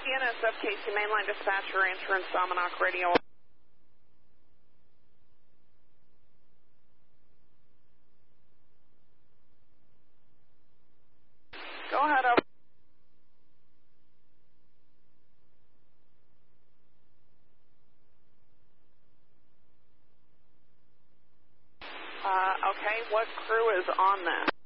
TNSF Casey Mainline Dispatcher answering Salmonock Radio. Go ahead, over. Okay, what crew is on that?